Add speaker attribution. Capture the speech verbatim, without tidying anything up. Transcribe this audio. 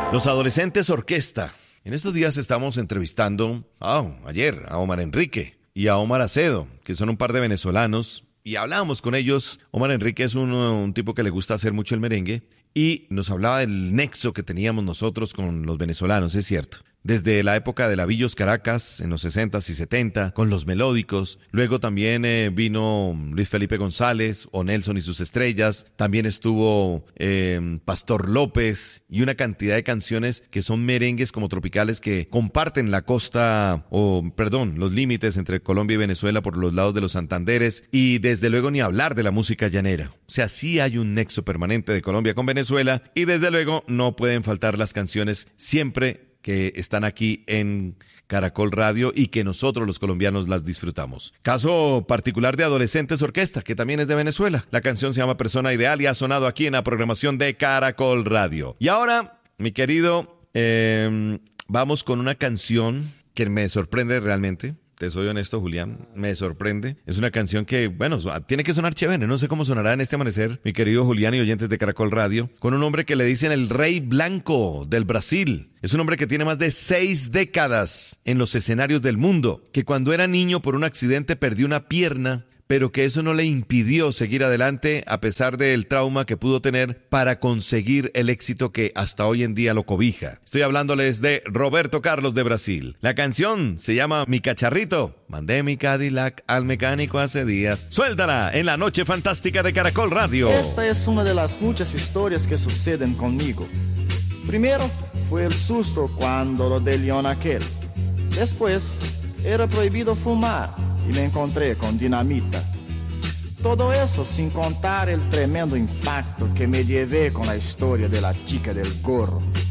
Speaker 1: Los Adolescentes Orquesta. En estos días estamos entrevistando, oh, ayer, a Omar Enrique y a Omar Acedo, que son un par de venezolanos, y hablábamos con ellos. Omar Enrique es un, un tipo que le gusta hacer mucho el merengue, y nos hablaba del nexo que teníamos nosotros con los venezolanos, es cierto. Desde la época de la Villos Caracas, en los sesentas y setenta, con los melódicos. Luego también eh, vino Luis Felipe González o Nelson y sus estrellas. También estuvo eh, Pastor López y una cantidad de canciones que son merengues como tropicales que comparten la costa, o perdón, los límites entre Colombia y Venezuela por los lados de los Santanderes. Y desde luego ni hablar de la música llanera. O sea, sí hay un nexo permanente de Colombia con Venezuela, y desde luego no pueden faltar las canciones siempre que están aquí en Caracol Radio y que nosotros los colombianos las disfrutamos. Caso particular de Adolescentes Orquesta, que también es de Venezuela. La canción se llama Persona Ideal y ha sonado aquí en la programación de Caracol Radio. Y ahora, mi querido, eh, vamos con una canción que me sorprende realmente. Te soy honesto, Julián, me sorprende. Es una canción que, bueno, tiene que sonar chévere. No sé cómo sonará en este amanecer, mi querido Julián y oyentes de Caracol Radio, con un hombre que le dicen el Rey Blanco del Brasil. Es un hombre que tiene más de seis décadas en los escenarios del mundo, que cuando era niño por un accidente perdió una pierna, pero que eso no le impidió seguir adelante a pesar del trauma que pudo tener para conseguir el éxito que hasta hoy en día lo cobija. Estoy hablándoles de Roberto Carlos de Brasil. La canción se llama Mi Cacharrito. Mandé mi Cadillac al mecánico hace días. Suéltala en la noche fantástica de Caracol Radio.
Speaker 2: Esta es una de las muchas historias que suceden conmigo. Primero fue el susto cuando lo de León aquel. Después era prohibido fumar y me encontré con dinamita. Todo eso sin contar el tremendo impacto que me llevé con la historia de la chica del gorro.